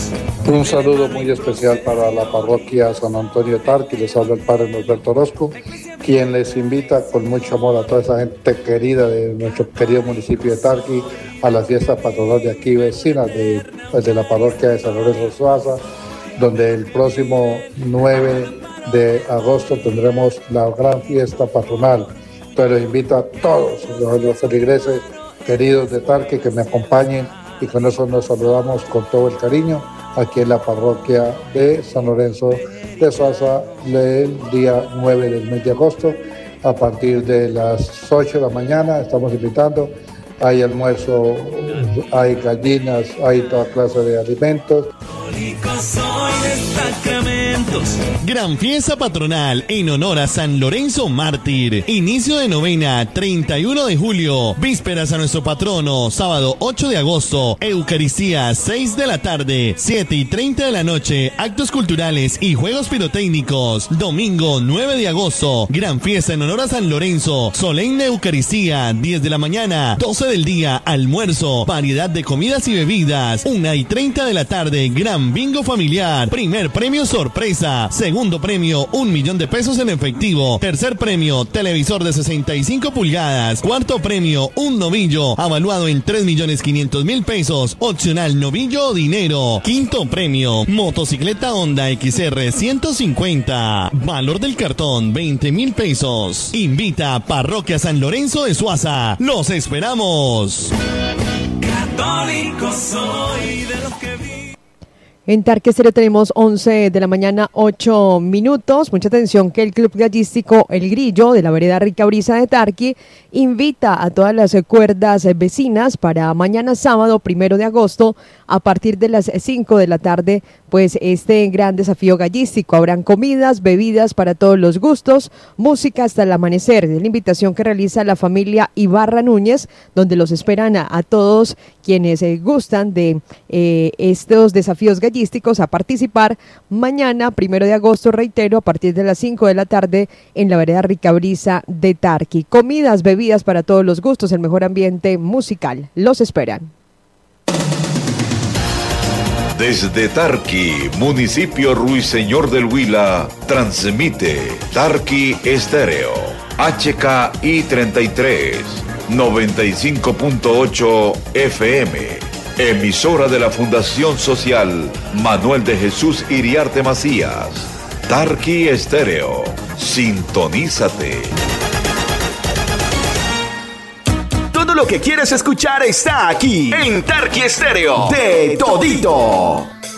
Un saludo muy especial para la parroquia San Antonio de Tarqui. Les habla el padre Norberto Orozco, quien les invita con mucho amor a toda esa gente querida de nuestro querido municipio de Tarqui a la fiesta patronal de aquí vecina de la parroquia de San Lorenzo Suaza, donde el próximo 9 de agosto tendremos la gran fiesta patronal. Entonces los invito a todos los feligreses queridos de Tarqui que me acompañen y con eso nos saludamos con todo el cariño aquí en la parroquia de San Lorenzo de Suaza el día 9 del mes de agosto a partir de las 8 de la mañana. Estamos invitando, hay almuerzo, hay gallinas, hay toda clase de alimentos. Gran fiesta patronal en honor a San Lorenzo Mártir. Inicio de novena, 31 de julio. Vísperas a nuestro patrono, sábado 8 de agosto. Eucaristía, 6 de la tarde, 7:30 de la noche. Actos culturales y juegos pirotécnicos. Domingo 9 de agosto. Gran fiesta en honor a San Lorenzo. Solemne Eucaristía, 10 de la mañana, 12 del día. Almuerzo, variedad de comidas y bebidas. 1:30 de la tarde. Gran bingo familiar. Primer premio sorpresa. Segundo premio, 1 millón de pesos en efectivo. Tercer premio, televisor de 65 pulgadas. Cuarto premio, un novillo, avaluado en 3.500.000 pesos. Opcional novillo o dinero. Quinto premio, motocicleta Honda XR 150. Valor del cartón, 20.000 pesos. Invita Parroquia San Lorenzo de Suaza. ¡Los esperamos! Católico soy de los que vi. En Tarqui Estéreo tenemos 11 de la mañana, 8 minutos. Mucha atención que el Club Gallístico El Grillo de la vereda Rica Brisa de Tarqui invita a todas las cuerdas vecinas para mañana sábado 1 de agosto a partir de las 5 de la tarde, pues este gran desafío gallístico. Habrán comidas, bebidas para todos los gustos, música hasta el amanecer. Es la invitación que realiza la familia Ibarra Núñez, donde los esperan a todos quienes gustan de estos desafíos gallísticos a participar mañana 1 de agosto, reitero, a partir de las 5 de la tarde en la vereda Rica Brisa de Tarqui. Comidas, bebidas para todos los gustos, el mejor ambiente musical. Los esperan. Desde Tarqui, municipio Ruiseñor del Huila, transmite Tarqui Estéreo, HKI 33, 95.8 FM, emisora de la Fundación Social Manuel de Jesús Iriarte Macías. Tarqui Estéreo, sintonízate. Todo lo que quieres escuchar está aquí en Tarqui Estéreo, de todito.